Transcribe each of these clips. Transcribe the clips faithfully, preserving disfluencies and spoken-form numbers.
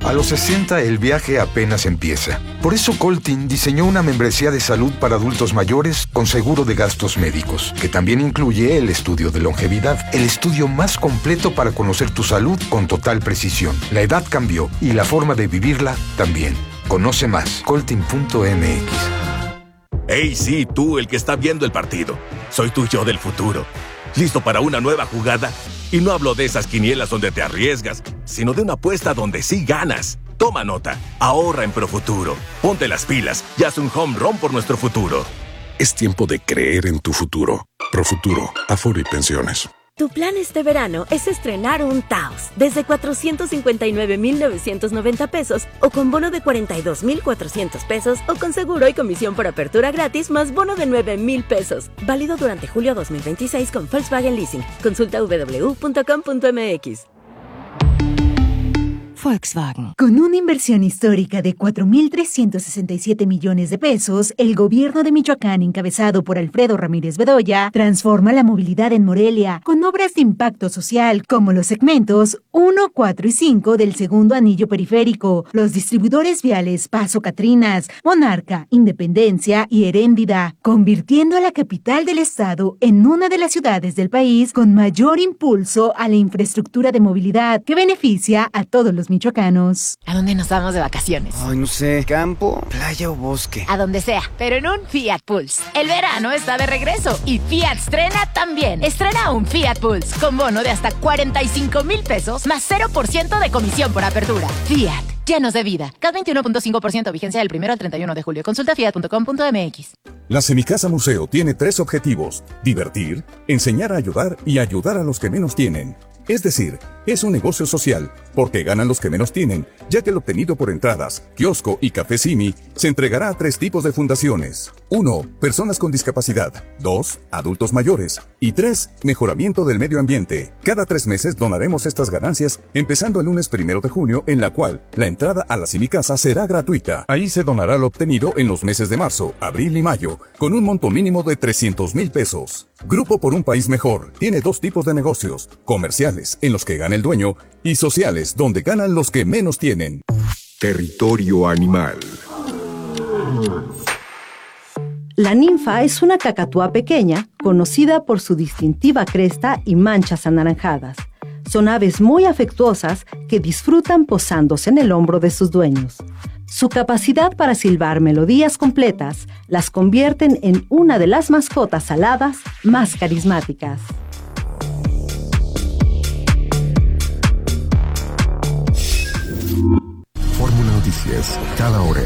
A los sesenta el viaje apenas empieza. Por eso Coltin diseñó una membresía de salud para adultos mayores con seguro de gastos médicos, que también incluye el estudio de longevidad, el estudio más completo para conocer tu salud con total precisión. La edad cambió y la forma de vivirla también. Conoce más, coltin punto m x. Hey, sí, tú, el que está viendo el partido. Soy tu yo del futuro. ¿Listo para una nueva jugada? Y no hablo de esas quinielas donde te arriesgas, sino de una apuesta donde sí ganas. Toma nota. Ahorra en Profuturo. Ponte las pilas y haz un home run por nuestro futuro. Es tiempo de creer en tu futuro. Profuturo, Afore y Pensiones. Tu plan este verano es estrenar un Taos desde cuatrocientos cincuenta y nueve mil novecientos noventa pesos o con bono de cuarenta y dos mil cuatrocientos pesos o con seguro y comisión por apertura gratis más bono de nueve mil pesos. Válido durante julio dos mil veintiséis con Volkswagen Leasing. Consulta w w w punto com punto m x. Volkswagen. Con una inversión histórica de cuatro mil trescientos sesenta y siete millones de pesos, el gobierno de Michoacán, encabezado por Alfredo Ramírez Bedoya, transforma la movilidad en Morelia con obras de impacto social como los segmentos uno, cuatro y cinco del segundo anillo periférico, los distribuidores viales Paso Catrinas, Monarca, Independencia y Heréndida, convirtiendo a la capital del estado en una de las ciudades del país con mayor impulso a la infraestructura de movilidad que beneficia a todos los michoacanos. ¿A dónde nos vamos de vacaciones? Ay, no sé, campo, playa o bosque. A donde sea, pero en un Fiat Pulse. El verano está de regreso y Fiat estrena también. Estrena un Fiat Pulse con bono de hasta cuarenta y cinco mil pesos más cero por ciento de comisión por apertura. Fiat, llenos de vida. C A T veintiuno punto cinco por ciento vigencia del primero al treinta y uno de julio. Consulta fiat punto com punto m x. La Semicasa Museo tiene tres objetivos: divertir, enseñar a ayudar y ayudar a los que menos tienen. Es decir, es un negocio social, porque ganan los que menos tienen, ya que el obtenido por entradas, kiosco y café Simi se entregará a tres tipos de fundaciones. uno. Personas con discapacidad. dos. Adultos mayores. Y tres. Mejoramiento del medio ambiente. Cada tres meses donaremos estas ganancias, empezando el lunes primero de junio, en la cual la entrada a la Semicasa será gratuita. Ahí se donará lo obtenido en los meses de marzo, abril y mayo, con un monto mínimo de trescientos mil pesos. Grupo por un País Mejor tiene dos tipos de negocios: comerciales, en los que gana el dueño, y sociales, donde ganan los que menos tienen. Territorio animal. La ninfa es una cacatúa pequeña, conocida por su distintiva cresta y manchas anaranjadas. Son aves muy afectuosas que disfrutan posándose en el hombro de sus dueños. Su capacidad para silbar melodías completas las convierten en una de las mascotas aladas más carismáticas. Fórmula Noticias, cada hora.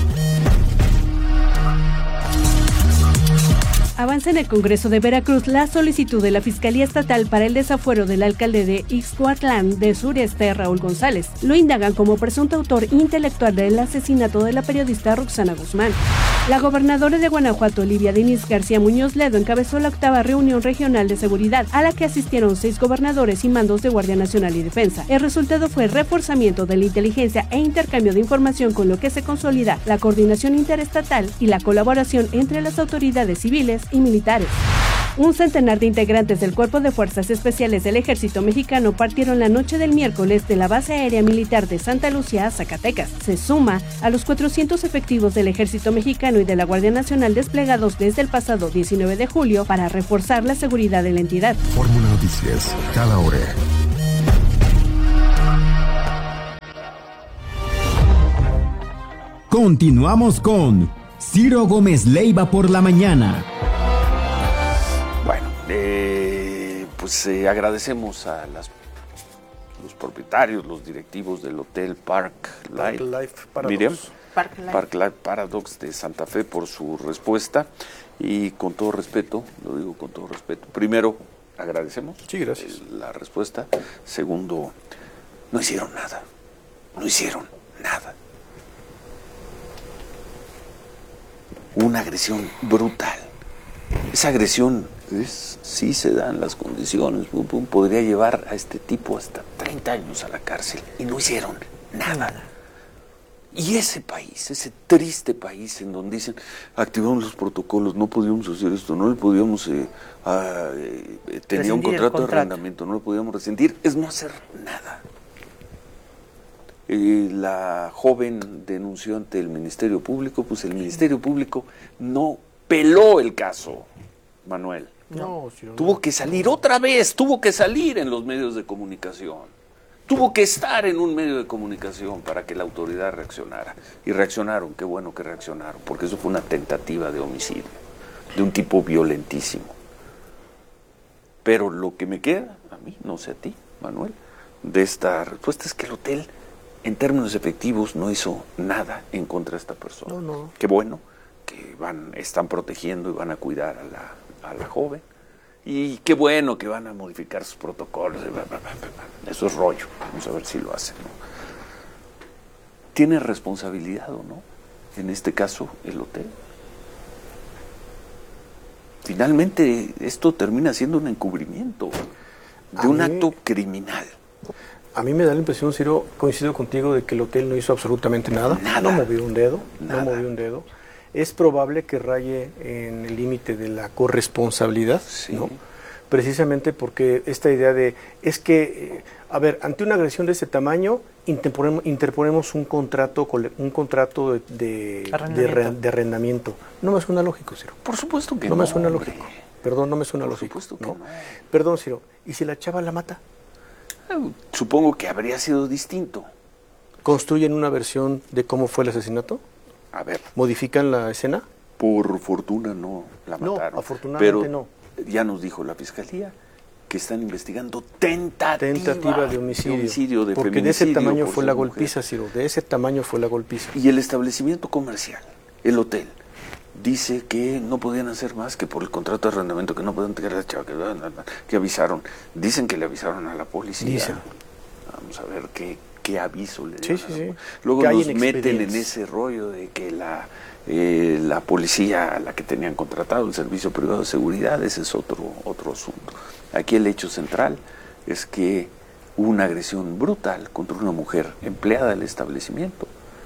Avanza en el Congreso de Veracruz la solicitud de la Fiscalía Estatal para el desafuero del alcalde de Ixcuatlán del Sureste, Raúl González. Lo indagan como presunto autor intelectual del asesinato de la periodista Roxana Guzmán. La gobernadora de Guanajuato, Olivia Denise García Muñoz Ledo, encabezó la octava reunión regional de seguridad, a la que asistieron seis gobernadores y mandos de Guardia Nacional y Defensa. El resultado fue reforzamiento de la inteligencia e intercambio de información, con lo que se consolida la coordinación interestatal y la colaboración entre las autoridades civiles y militares. Un centenar de integrantes del Cuerpo de Fuerzas Especiales del Ejército Mexicano partieron la noche del miércoles de la Base Aérea Militar de Santa Lucía, Zacatecas. Se suma a los cuatrocientos efectivos del Ejército Mexicano y de la Guardia Nacional desplegados desde el pasado diecinueve de julio para reforzar la seguridad de la entidad. Fórmula Noticias, cada hora. Continuamos con Ciro Gómez Leiva por la mañana. Bueno, eh, pues eh, agradecemos a las, los propietarios, los directivos del Hotel Park Life, Park Life Paradox. Miriam, Park Life. Park Life Paradox de Santa Fe, por su respuesta, y con todo respeto, lo digo con todo respeto, primero agradecemos sí, gracias. Eh, la respuesta, segundo, no hicieron nada, no hicieron nada. Una agresión brutal. Esa agresión, es, sí se dan las condiciones, pum, pum, podría llevar a este tipo hasta treinta años a la cárcel, y no hicieron nada. Y ese país, ese triste país en donde dicen, activamos los protocolos, no podíamos hacer esto, no le podíamos, eh, ah, eh, tenía un contrato, contrato de arrendamiento, no le podíamos rescindir, es no hacer nada. eh, la joven denunció ante el Ministerio Público, pues el Ministerio Público no peló el caso, Manuel. No, sí, no. Tuvo que salir otra vez, tuvo que salir en los medios de comunicación. Tuvo que estar en un medio de comunicación para que la autoridad reaccionara. Y reaccionaron, qué bueno que reaccionaron, porque eso fue una tentativa de homicidio, de un tipo violentísimo. Pero lo que me queda, a mí, no sé a ti, Manuel, de esta respuesta es que el hotel, en términos efectivos, no hizo nada en contra de esta persona. No, no. Qué bueno que van, están protegiendo y van a cuidar a la, a la joven. Y qué bueno que van a modificar sus protocolos. Eso es rollo. Vamos a ver si lo hacen, ¿no? ¿Tiene responsabilidad o no? En este caso, el hotel. Finalmente, esto termina siendo un encubrimiento de A un mí- acto criminal. A mí me da la impresión, Ciro, coincido contigo, de que el hotel no hizo absolutamente nada. Nada. No movió un dedo. Nada. No movió un dedo. Es probable que raye en el límite de la corresponsabilidad, Sí. ¿no? Precisamente porque esta idea de, es que, eh, a ver, ante una agresión de ese tamaño, interponemos, interponemos un contrato cole- un contrato de, de, de re- de arrendamiento. No me suena lógico, Ciro. Por supuesto que No no. me suena hombre. lógico. Perdón, no me suena Por lógico. supuesto que ¿no? no. Perdón, Ciro. ¿Y si la chava la mata? Supongo que habría sido distinto. ¿Construyen una versión de cómo fue el asesinato? A ver, ¿Modifican la escena? por fortuna no la No, mataron. afortunadamente pero no. ya nos dijo la fiscalía que están investigando tentativa, Tentativa de homicidio. de, homicidio, de porque de ese feminicidio tamaño por fue ser la mujer. golpiza, Ciro. De ese tamaño fue la golpiza. Y el establecimiento comercial, el hotel, dice que no podían hacer más que por el contrato de arrendamiento, que no podían tener a la chava, que, que avisaron. Dicen que le avisaron a la policía. Dicen. Vamos a ver qué, qué aviso le Sí, dieron. sí, a la sí. pol- Luego Que hay nos en meten en expedientes. ese rollo de que la, eh, la policía a la que tenían contratado, el servicio privado de seguridad, ese es otro, otro asunto. Aquí el hecho central es que hubo una agresión brutal contra una mujer empleada del establecimiento.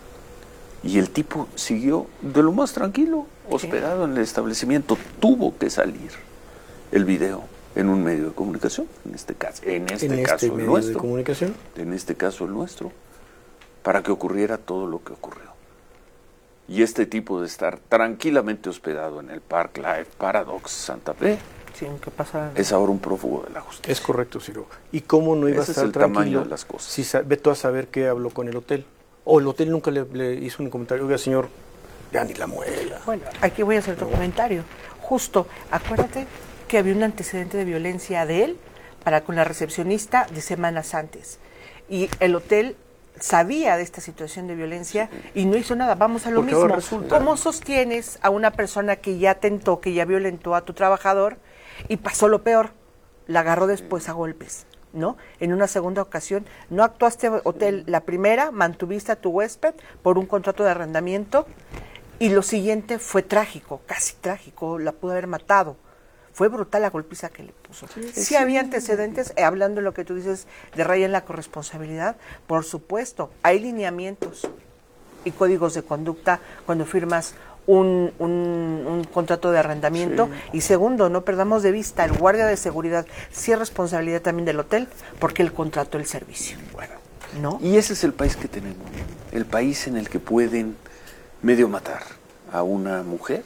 Y el tipo siguió de lo más tranquilo, hospedado en el establecimiento. Tuvo que salir el video en un medio de comunicación, en este caso, en este, en caso este el medio nuestro, de comunicación. en este caso el nuestro, para que ocurriera todo lo que ocurrió. Y este tipo de estar tranquilamente hospedado en el Park Life Paradox Santa Fe, Sí, ¿qué pasa? es ahora un prófugo de la justicia. Es correcto, Ciro. ¿Y cómo no iba Ese a es estar el tamaño tranquilo de las cosas. si sa- ve tú a saber qué habló con el hotel? O el hotel nunca le, le hizo un comentario. Oiga, señor, ya ni la muela. Bueno, aquí voy a hacer otro comentario. Justo, acuérdate que había un antecedente de violencia de él para con la recepcionista de semanas antes. Y el hotel sabía de esta situación de violencia y no hizo nada. Vamos a lo Porque ahora mismo. resulta- ¿Cómo sostienes a una persona que ya tentó, que ya violentó a tu trabajador y pasó lo peor? La agarró después a golpes, ¿no? En una segunda ocasión, no actuaste hotel la primera, mantuviste a tu huésped por un contrato de arrendamiento y lo siguiente fue trágico, casi trágico, la pudo haber matado. Fue brutal la golpiza que le puso. Sí, sí. había antecedentes, eh, hablando de lo que tú dices, de raya en la corresponsabilidad, por supuesto, hay lineamientos y códigos de conducta cuando firmas un, un, un contrato de arrendamiento. Sí. Y segundo, no perdamos de vista, el guardia de seguridad sí es responsabilidad también del hotel, porque él contrató el servicio. Bueno, ¿no? Y ese es el país que tenemos, el país en el que pueden medio matar a una mujer,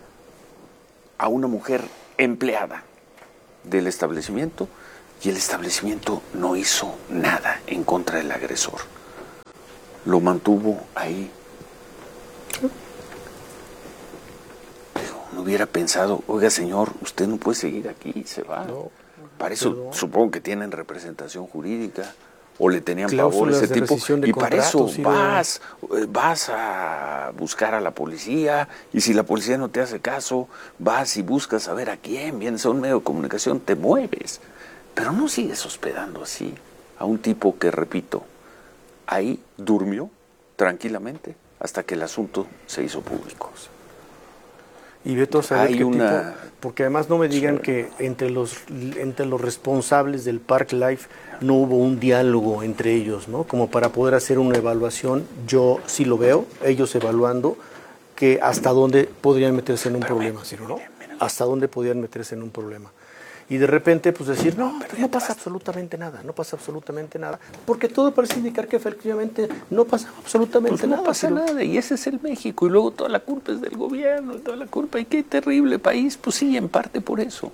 a una mujer empleada del establecimiento, y el establecimiento no hizo nada en contra del agresor. Lo mantuvo ahí. Pero no hubiera pensado, oiga señor, usted no puede seguir aquí, se va. No, para eso perdón. Supongo que tienen representación jurídica o le tenían pavor ese tipo, y para eso sí, vas, de... vas a buscar a la policía, y si la policía no te hace caso, vas y buscas a ver a quién, vienes a un medio de comunicación, te mueves, pero no sigues hospedando así a un tipo que, repito, ahí durmió tranquilamente hasta que el asunto se hizo público. Y Beto, saber qué una... tipo, porque además no me digan sí. que entre los entre los responsables del Park Life no hubo un diálogo entre ellos, ¿no? Como para poder hacer una evaluación. Yo sí lo veo, ellos evaluando que hasta dónde podrían meterse en un Pero problema, ¿sí, no? Hasta dónde podrían meterse en un problema. y de repente pues decir, no, pero no pasa absolutamente nada, no pasa absolutamente nada, porque todo parece indicar que efectivamente no pasa absolutamente pues nada. No pasa pero... nada, y ese es el México, y luego toda la culpa es del gobierno, y toda la culpa, y qué terrible país, pues sí, en parte por eso,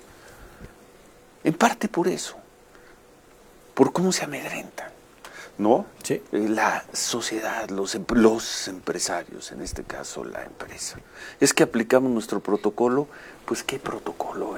en parte por eso, por cómo se amedrentan, ¿no? Sí. La sociedad, los, los empresarios, en este caso la empresa. Es que aplicamos nuestro protocolo, pues ¿qué protocolo? Eh?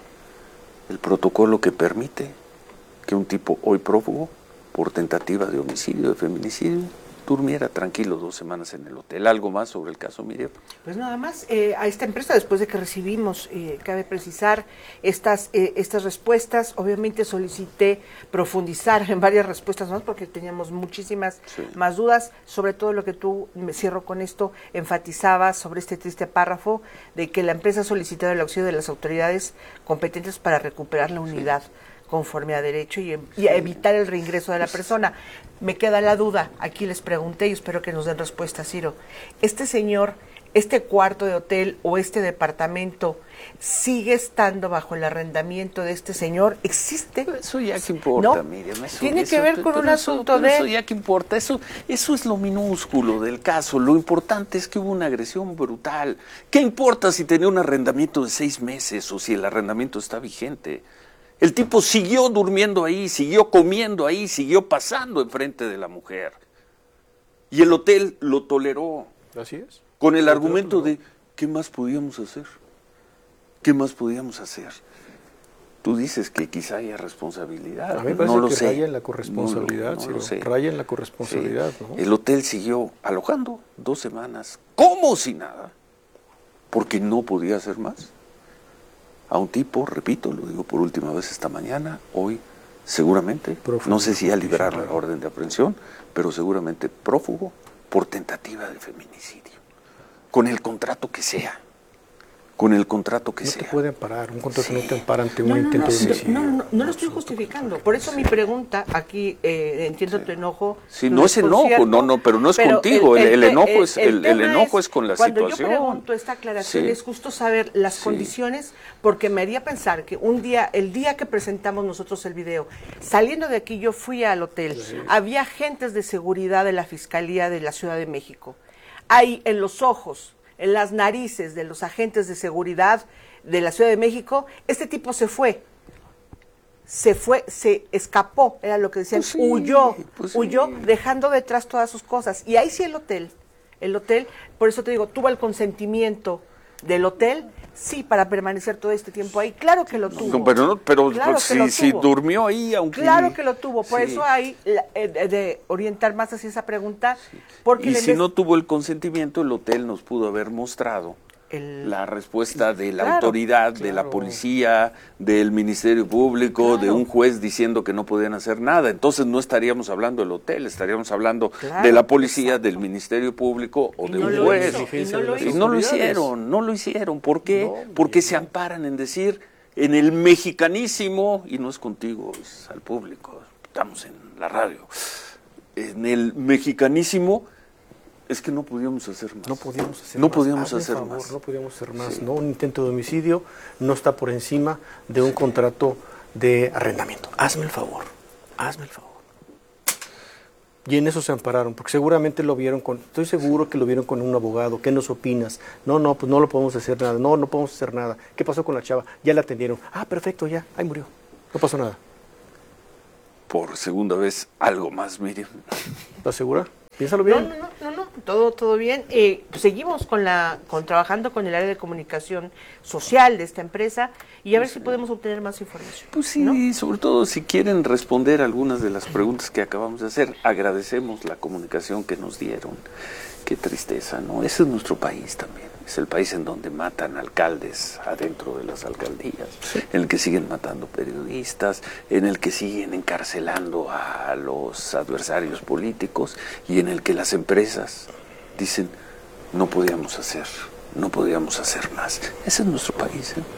El protocolo que permite que un tipo hoy prófugo, por tentativa de homicidio, de feminicidio, durmiera tranquilo dos semanas en el hotel. ¿Algo más sobre el caso, Miriam? Pues nada más, eh, a esta empresa, después de que recibimos, eh, cabe precisar, estas, eh, estas respuestas, obviamente solicité profundizar en varias respuestas más, porque teníamos muchísimas sí. más dudas, sobre todo lo que tú, me cierro con esto, enfatizabas sobre este triste párrafo, de que la empresa ha solicitado el auxilio de las autoridades competentes para recuperar la unidad. Sí. conforme a derecho y, y a evitar el reingreso de la persona. Me queda la duda, aquí les pregunté y espero que nos den respuesta, Ciro. Este señor, este cuarto de hotel o este departamento, ¿sigue estando bajo el arrendamiento de este señor? ¿Existe? Pero eso ya que importa, ¿no? Miriam. Eso, Tiene eso, que ver con un eso, asunto de... Eso ya que importa, eso, eso es lo minúsculo del caso. Lo importante es que hubo una agresión brutal. ¿Qué importa si tenía un arrendamiento de seis meses o si el arrendamiento está vigente? El tipo siguió durmiendo ahí, siguió comiendo ahí, siguió pasando enfrente de la mujer. Y el hotel lo toleró. Así es. Con el argumento de, ¿qué más podíamos hacer? ¿Qué más podíamos hacer? Tú dices que quizá haya responsabilidad. A mí me parece no lo que sé. raya en la corresponsabilidad, no, no, sí, no lo sé. Raya en la corresponsabilidad, sí. ¿no? El hotel siguió alojando dos semanas, como si nada, porque no podía hacer más. A un tipo, repito, lo digo por última vez esta mañana, hoy seguramente, prófugo, no sé si ya liberaron la orden de aprehensión, pero seguramente prófugo por tentativa de feminicidio, con el contrato que sea, con el contrato que no sea. No te pueden parar, un contrato sí. no te ampara ante no, un no, intento no, de homicidio. No, no, no, no lo estoy justificando, por eso mi pregunta, aquí eh, entiendo sí. tu enojo. Sí, no es enojo, no, no, pero no es pero contigo, el, el, el, el enojo, el, es, el, el enojo es, es con la cuando situación. Cuando yo pregunto esta aclaración sí. es justo saber las sí. condiciones, porque me haría pensar que un día, el día que presentamos nosotros el video, saliendo de aquí yo fui al hotel, sí. había agentes de seguridad de la Fiscalía de la Ciudad de México. Ahí en los ojos, en las narices de los agentes de seguridad de la Ciudad de México, este tipo se fue, se fue, se escapó, era lo que decían, pues sí, huyó, pues huyó, sí. dejando detrás todas sus cosas. Y ahí sí el hotel, el hotel, por eso te digo, tuvo el consentimiento del hotel, sí, para permanecer todo este tiempo ahí, claro que lo tuvo. No, pero no, pero claro pues, si, si durmió ahí, aunque... Claro que lo tuvo, por sí. eso hay eh, de orientar más hacia esa pregunta. Sí. Porque y si des... no tuvo el consentimiento, el hotel nos pudo haber mostrado el... la respuesta de la claro, autoridad, claro. de la policía, del Ministerio Público, claro. de un juez diciendo que no podían hacer nada. Entonces no estaríamos hablando del hotel, estaríamos hablando claro, de la policía, exacto. del Ministerio Público o y de no un juez. Y no lo, y no lo hicieron, no lo hicieron. ¿Por qué? No, Porque se amparan en decir, en el mexicanísimo, y no es contigo, es al público, estamos en la radio, en el mexicanísimo... Es que no podíamos hacer más. No podíamos hacer no más. Podíamos Hazme hacer favor, más. No podíamos hacer más. Sí. No, un intento de homicidio no está por encima de un sí. contrato de arrendamiento. Hazme el favor. Hazme el favor. Y en eso se ampararon, porque seguramente lo vieron con, estoy seguro que lo vieron con un abogado. ¿Qué nos opinas? No, no, pues no lo podemos hacer nada. No, no podemos hacer nada. ¿Qué pasó con la chava? Ya la atendieron. Ah, perfecto, ya. Ahí murió. No pasó nada. Por segunda vez, algo más, Miriam. ¿Estás segura? Piénsalo bien. No, no, no, no, no. todo todo bien. Eh, pues seguimos con la con trabajando con el área de comunicación social de esta empresa y a ver si podemos obtener más información. Pues sí, ¿no? sobre todo si quieren responder algunas de las preguntas que acabamos de hacer, agradecemos la comunicación que nos dieron. Qué tristeza, ¿no? Ese es nuestro país también. Es el país en donde matan alcaldes adentro de las alcaldías, sí. en el que siguen matando periodistas, en el que siguen encarcelando a los adversarios políticos y en el que las empresas dicen no podíamos hacer, no podíamos hacer más. Ese es nuestro país, ¿eh?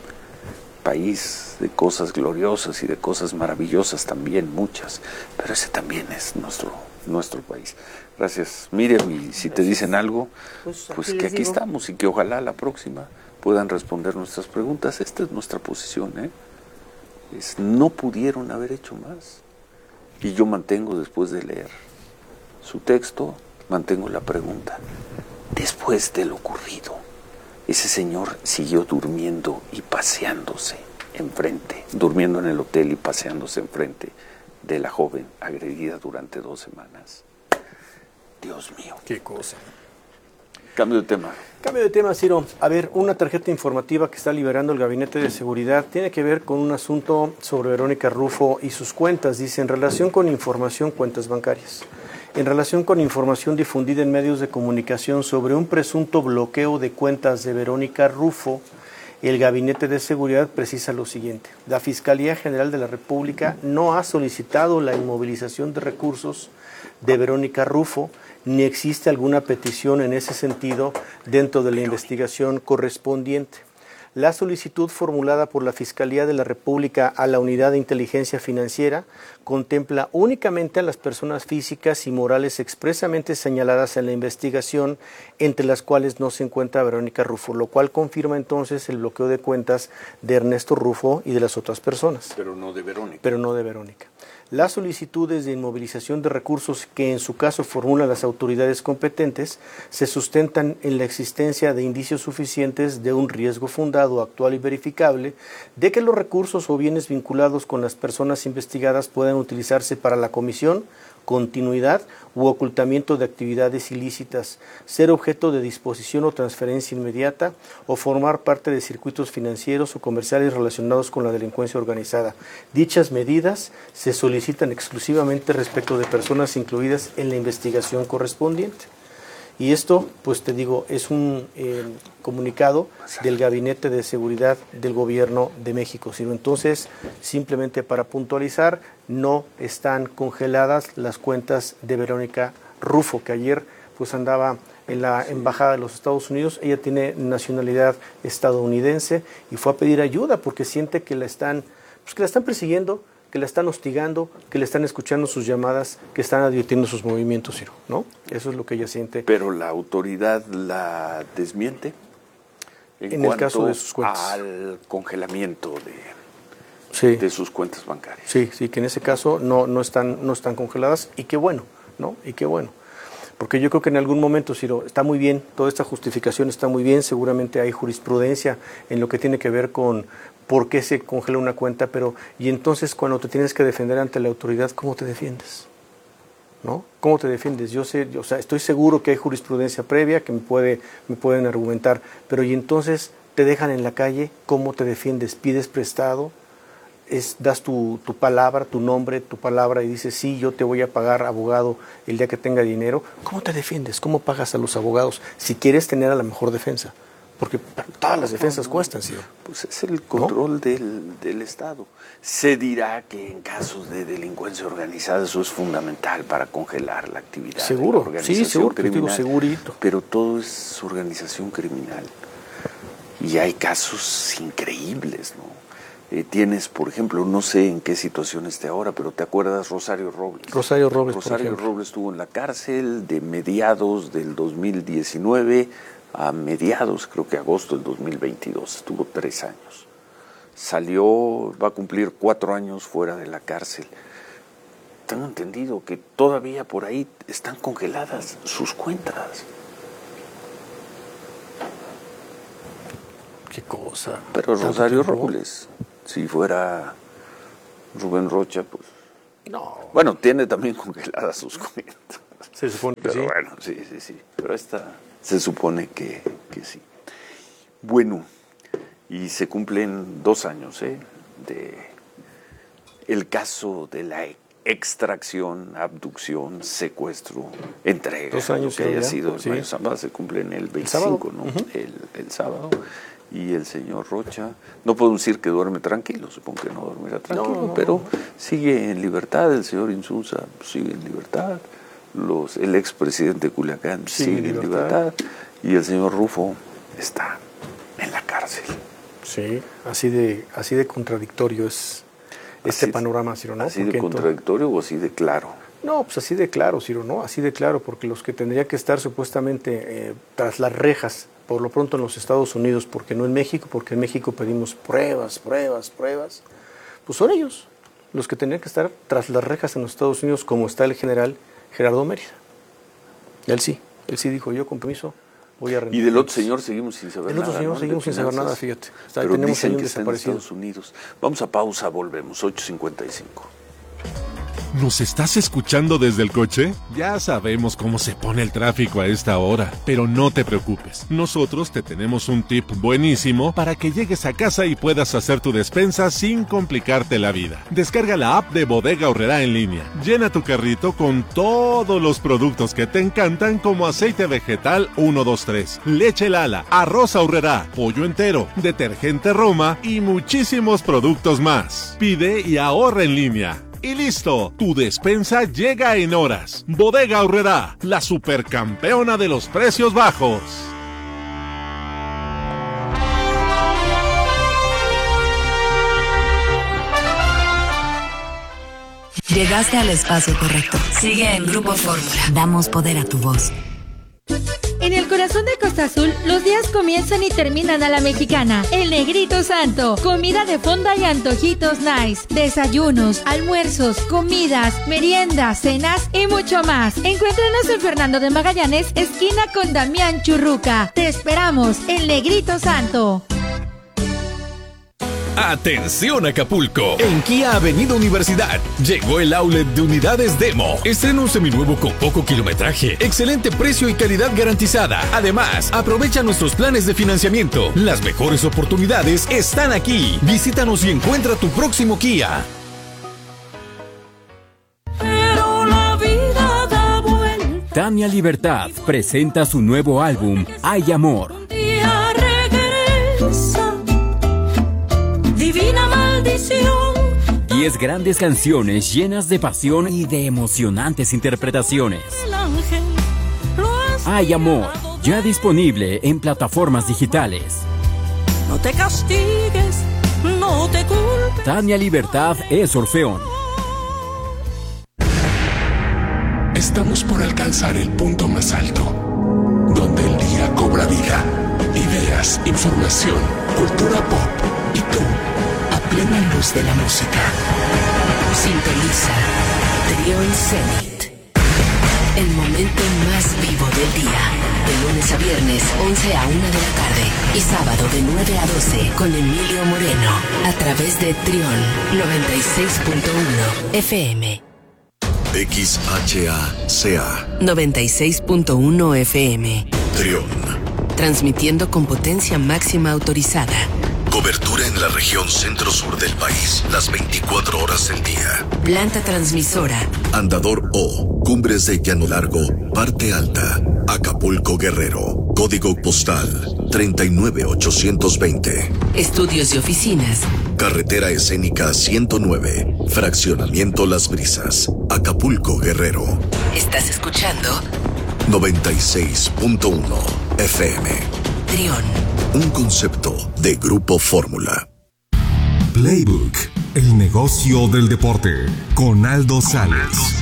País de cosas gloriosas y de cosas maravillosas también, muchas, pero ese también es nuestro, nuestro país. Gracias, Miriam, y si te dicen algo, pues, pues que aquí digo. estamos y que ojalá la próxima puedan responder nuestras preguntas. Esta es nuestra posición, ¿eh? Es, no pudieron haber hecho más. Y yo mantengo, después de leer su texto, mantengo la pregunta. Después de lo ocurrido, ese señor siguió durmiendo y paseándose enfrente, durmiendo en el hotel y paseándose enfrente de la joven agredida durante dos semanas. Dios mío. Qué cosa. Cambio de tema. Cambio de tema, Ciro. A ver, una tarjeta informativa que está liberando el Gabinete de Seguridad tiene que ver con un asunto sobre Verónica Rufo y sus cuentas. Dice, en relación con información, cuentas bancarias. En relación con información difundida en medios de comunicación sobre un presunto bloqueo de cuentas de Verónica Rufo, el Gabinete de Seguridad precisa lo siguiente. La Fiscalía General de la República no ha solicitado la inmovilización de recursos de Verónica Rufo, ni existe alguna petición en ese sentido dentro de la investigación correspondiente. La solicitud formulada por la Fiscalía de la República a la Unidad de Inteligencia Financiera contempla únicamente a las personas físicas y morales expresamente señaladas en la investigación, entre las cuales no se encuentra Verónica Rufo, lo cual confirma entonces el bloqueo de cuentas de Ernesto Rufo y de las otras personas. Pero no de Verónica. Pero no de Verónica. Las solicitudes de inmovilización de recursos que en su caso formulan las autoridades competentes se sustentan en la existencia de indicios suficientes de un riesgo fundado, actual y verificable de que los recursos o bienes vinculados con las personas investigadas puedan utilizarse para la comisión, continuidad u ocultamiento de actividades ilícitas, ser objeto de disposición o transferencia inmediata o formar parte de circuitos financieros o comerciales relacionados con la delincuencia organizada. Dichas medidas se solicitan exclusivamente respecto de personas incluidas en la investigación correspondiente. Y esto, pues te digo, es un eh, comunicado del Gabinete de Seguridad del Gobierno de México. Sino entonces, simplemente para puntualizar, no están congeladas las cuentas de Verónica Rufo, que ayer pues andaba en la Embajada de los Estados Unidos. Ella tiene nacionalidad estadounidense y fue a pedir ayuda porque siente que la están, pues que la están persiguiendo, que la están hostigando, que le están escuchando sus llamadas, que están advirtiendo sus movimientos, Ciro, ¿no? Eso es lo que ella siente. Pero la autoridad la desmiente en, en cuanto el caso de sus cuentas. Al congelamiento de, sí. de sus cuentas bancarias. Sí, sí, que en ese caso no, no, están, no están congeladas y qué bueno, ¿no? Y qué bueno. Porque yo creo que en algún momento, Ciro, está muy bien, toda esta justificación está muy bien, seguramente hay jurisprudencia en lo que tiene que ver con por qué se congela una cuenta, pero y entonces cuando te tienes que defender ante la autoridad, ¿cómo te defiendes? ¿No? ¿Cómo te defiendes? Yo sé, o sea, estoy seguro que hay jurisprudencia previa que me puede me pueden argumentar, pero y entonces te dejan en la calle, ¿cómo te defiendes? ¿Pides prestado? Es, das tu, tu palabra, tu nombre, tu palabra y dices, sí, yo te voy a pagar abogado el día que tenga dinero. ¿Cómo te defiendes? ¿Cómo pagas a los abogados? Si quieres tener a la mejor defensa. Porque todas las defensas no, no, cuestan, ¿sí? Pues es el control ¿no? del, del Estado. Se dirá que en casos de delincuencia organizada eso es fundamental para congelar la actividad. Seguro, de la organización sí, seguro, criminal, digo, segurito. Pero todo es organización criminal. Y hay casos increíbles, ¿no? Eh, tienes, por ejemplo, no sé en qué situación esté ahora, pero ¿te acuerdas Rosario Robles? Rosario Robles, Rosario Robles estuvo en la cárcel de mediados del dos mil diecinueve a mediados, creo que agosto del dos mil veintidós, estuvo tres años. Salió, va a cumplir cuatro años fuera de la cárcel. Tengo entendido que todavía por ahí están congeladas sus cuentas. Qué cosa. Pero Rosario Robles, si fuera Rubén Rocha, pues... No. Bueno, tiene también congeladas sus cuentas. Se supone que pero sí. Bueno, sí, sí, sí. Pero esta se supone que, que sí. Bueno, y se cumplen dos años, ¿eh? De el caso de la extracción, abducción, secuestro, entrega. Dos años lo que haya ya, sido. sí. El sábado se cumplen el veinticinco, ¿no? Uh-huh. El, el sábado. Y el señor Rocha, no puedo decir que duerme tranquilo, supongo que no dormirá tranquilo, no, no, pero no. sigue en libertad. El señor Insulza sigue en libertad. Los, el expresidente Culiacán sí, sigue en libertad. libertad. Y el señor Rufo está en la cárcel. Sí, así de, así de contradictorio es este así, panorama, Ciro, ¿no? ¿Así porque de contradictorio entonces, o así de claro? No, pues así de claro, Ciro, ¿no? Así de claro, porque los que tendría que estar supuestamente eh, tras las rejas, por lo pronto en los Estados Unidos, porque no en México, porque en México pedimos pruebas, pruebas, pruebas, pues son ellos los que tenían que estar tras las rejas en los Estados Unidos, como está el general Gerardo Mérida. Él sí, él sí dijo, yo con permiso voy a rendir. Y del otro señor seguimos sin saber nada. Del otro señor ¿no? seguimos de sin saber nada, fíjate. Está, Pero tenemos dicen ahí un que está en desaparecido. Estados Unidos. Vamos a pausa, volvemos, ocho cincuenta y cinco. ¿Nos estás escuchando desde el coche? Ya sabemos cómo se pone el tráfico a esta hora, pero no te preocupes. Nosotros te tenemos un tip buenísimo para que llegues a casa y puedas hacer tu despensa sin complicarte la vida. Descarga la app de Bodega Aurrerá en línea. Llena tu carrito con todos los productos que te encantan, como aceite vegetal uno dos tres, leche Lala, arroz Aurrerá, pollo entero, detergente Roma y muchísimos productos más. Pide y ahorra en línea. Y listo, tu despensa llega en horas. Bodega Aurrerá, la supercampeona de los precios bajos. Llegaste al espacio correcto. Sigue en Grupo Fórmula. Damos poder a tu voz. En el corazón de Costa Azul, los días comienzan y terminan a la mexicana. El Negrito Santo. Comida de fonda y antojitos nice. Desayunos, almuerzos, comidas, meriendas, cenas y mucho más. Encuéntranos en Fernando de Magallanes, esquina con Damián Churruca. Te esperamos, El Negrito Santo. ¡Atención Acapulco! En Kia Avenida Universidad llegó el outlet de unidades Demo. Estreno seminuevo con poco kilometraje, excelente precio y calidad garantizada. Además, aprovecha nuestros planes de financiamiento. Las mejores oportunidades están aquí. Visítanos y encuentra tu próximo Kia. Pero la vida da vuelta. Tania Libertad presenta su nuevo álbum, Hay Amor. Un día regresa. Divina maldición. Diez grandes canciones llenas de pasión y de emocionantes interpretaciones. El ángel lo has Hay Amor, ya disponible en plataformas digitales. No te castigues, no te culpes. Tania Libertad es Orfeón. Estamos por alcanzar el punto más alto, donde el día cobra vida. Ideas, información, cultura pop y tú, a plena luz de la música. Sintoniza Trión Zenit. El momento más vivo del día. De lunes a viernes, once a una de la tarde. Y sábado de nueve a doce con Emilio Moreno. A través de Trión noventa y seis punto uno F M. X H A C A noventa y seis punto uno F M. Trión. Transmitiendo con potencia máxima autorizada. Cobertura en la región centro-sur del país, las veinticuatro horas del día. Planta transmisora. Andador O, Cumbres de Llano Largo, Parte Alta, Acapulco Guerrero. Código postal treinta y nueve ochocientos veinte. Estudios y oficinas. Carretera Escénica ciento nueve, Fraccionamiento Las Brisas, Acapulco Guerrero. ¿Estás escuchando? noventa y seis punto uno F M. Trión. Un concepto de Grupo Fórmula. Playbook, el negocio del deporte, con Aldo Sales.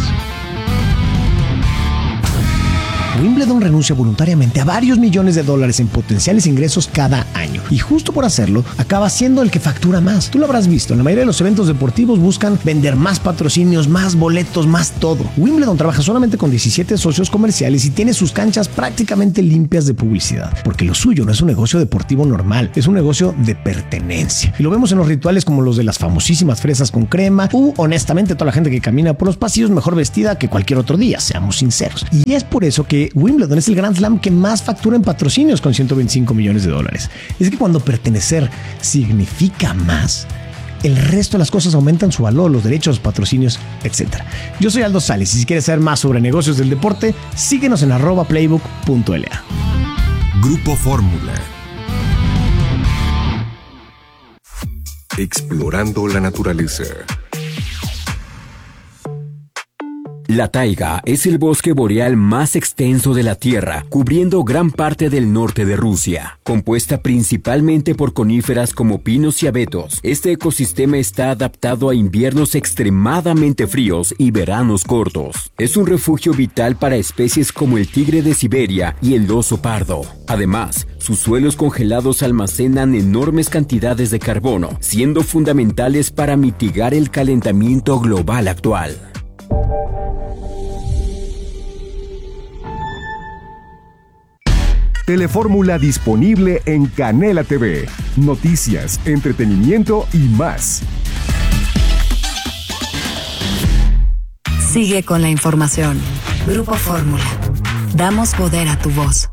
Wimbledon renuncia voluntariamente a varios millones de dólares en potenciales ingresos cada año. Y justo por hacerlo, acaba siendo el que factura más. Tú lo habrás visto, en la mayoría de los eventos deportivos buscan vender más patrocinios, más boletos, más todo. Wimbledon trabaja solamente con diecisiete socios comerciales y tiene sus canchas prácticamente limpias de publicidad. Porque lo suyo no es un negocio deportivo normal, es un negocio de pertenencia. Y lo vemos en los rituales como los de las famosísimas fresas con crema, u honestamente toda la gente que camina por los pasillos mejor vestida que cualquier otro día, seamos sinceros. Y es por eso que Wimbledon es el Grand Slam que más factura en patrocinios con ciento veinticinco millones de dólares. Es que cuando pertenecer significa más, el resto de las cosas aumentan su valor, los derechos, patrocinios, etcétera. Yo soy Aldo Sales y si quieres saber más sobre negocios del deporte, síguenos en arroba playbook punto l a. Grupo Fórmula. Explorando la naturaleza. La taiga es el bosque boreal más extenso de la Tierra, cubriendo gran parte del norte de Rusia. Compuesta principalmente por coníferas como pinos y abetos, este ecosistema está adaptado a inviernos extremadamente fríos y veranos cortos. Es un refugio vital para especies como el tigre de Siberia y el oso pardo. Además, sus suelos congelados almacenan enormes cantidades de carbono, siendo fundamentales para mitigar el calentamiento global actual. Telefórmula disponible en Canela T V. Noticias, entretenimiento y más. Sigue con la información. Grupo Fórmula. Damos poder a tu voz.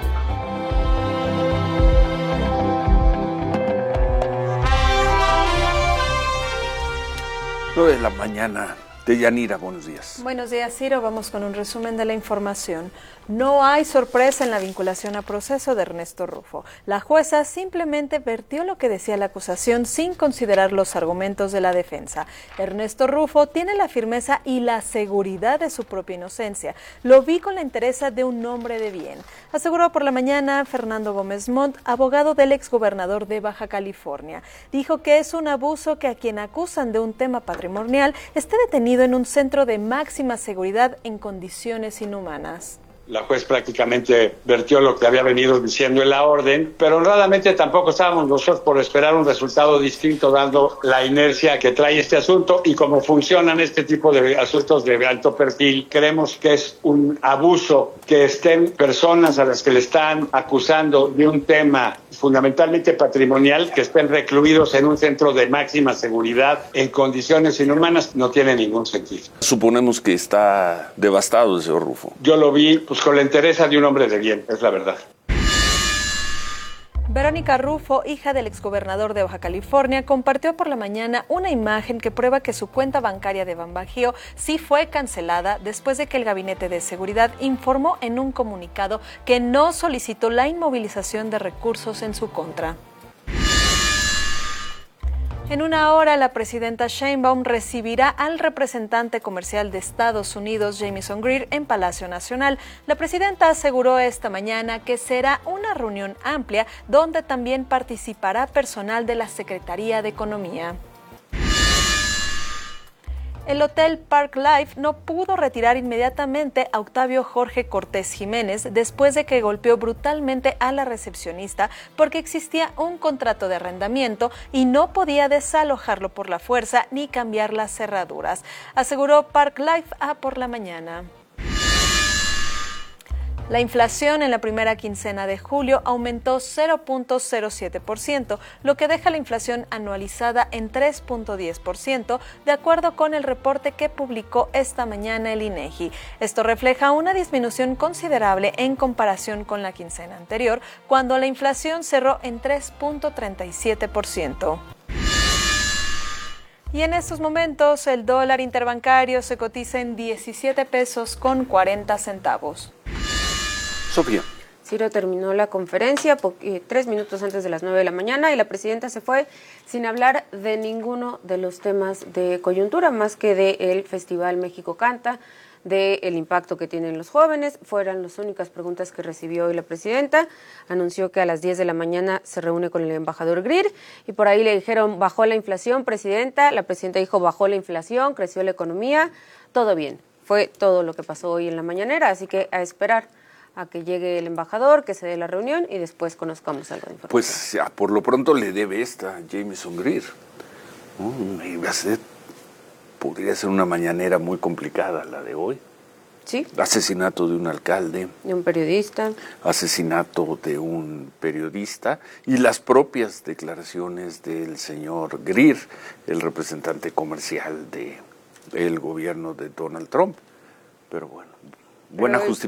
nueve de la mañana. Deyanira, buenos días. Buenos días, Ciro. Vamos con un resumen de la información. No hay sorpresa en la vinculación a proceso de Ernesto Rufo. La jueza simplemente vertió lo que decía la acusación sin considerar los argumentos de la defensa. Ernesto Rufo tiene la firmeza y la seguridad de su propia inocencia. Lo vi con la entereza de un hombre de bien, aseguró por la mañana Fernando Gómez Montt, abogado del exgobernador de Baja California. Dijo que es un abuso que a quien acusan de un tema patrimonial esté detenido en un centro de máxima seguridad en condiciones inhumanas. La juez prácticamente vertió lo que había venido diciendo en la orden, pero honradamente tampoco estábamos nosotros por esperar un resultado distinto, dando la inercia que trae este asunto y cómo funcionan este tipo de asuntos de alto perfil. Creemos que es un abuso que estén personas a las que le están acusando de un tema fundamentalmente patrimonial, que estén recluidos en un centro de máxima seguridad en condiciones inhumanas, no tiene ningún sentido. Suponemos que está devastado el señor Rufo. Yo lo vi pues con la entereza de un hombre de bien, es la verdad. Verónica Rufo, hija del exgobernador de Baja California, compartió por la mañana una imagen que prueba que su cuenta bancaria de Banbajío sí fue cancelada después de que el Gabinete de Seguridad informó en un comunicado que no solicitó la inmovilización de recursos en su contra. En una hora, la presidenta Sheinbaum recibirá al representante comercial de Estados Unidos, Jamieson Greer, en Palacio Nacional. La presidenta aseguró esta mañana que será una reunión amplia donde también participará personal de la Secretaría de Economía. El Hotel Park Life no pudo retirar inmediatamente a Octavio Jorge Cortés Jiménez después de que golpeó brutalmente a la recepcionista porque existía un contrato de arrendamiento y no podía desalojarlo por la fuerza ni cambiar las cerraduras, aseguró Park Life a Por la Mañana. La inflación en la primera quincena de julio aumentó cero punto cero siete por ciento, lo que deja la inflación anualizada en tres punto diez por ciento, de acuerdo con el reporte que publicó esta mañana el INEGI. Esto refleja una disminución considerable en comparación con la quincena anterior, cuando la inflación cerró en tres punto treinta y siete por ciento. Y en estos momentos el dólar interbancario se cotiza en diecisiete pesos con cuarenta centavos. Sofía. Ciro terminó la conferencia eh, tres minutos antes de las nueve de la mañana y la presidenta se fue sin hablar de ninguno de los temas de coyuntura, más que del Festival México Canta, del impacto que tienen los jóvenes. Fueron las únicas preguntas que recibió hoy la presidenta. Anunció que a las diez de la mañana se reúne con el embajador Greer y por ahí le dijeron, bajó la inflación, presidenta. La presidenta dijo, bajó la inflación, creció la economía, todo bien. Fue todo lo que pasó hoy en la mañanera, así que a esperar a que llegue el embajador, que se dé la reunión y después conozcamos algo de información. Pues ya, por lo pronto le debe esta Jamieson Greer. ¿No? Iba a ser, podría ser una mañanera muy complicada la de hoy. Sí. Asesinato de un alcalde. De un periodista. Asesinato de un periodista y las propias declaraciones del señor Greer, el representante comercial de el gobierno de Donald Trump. Pero bueno, buena justificación.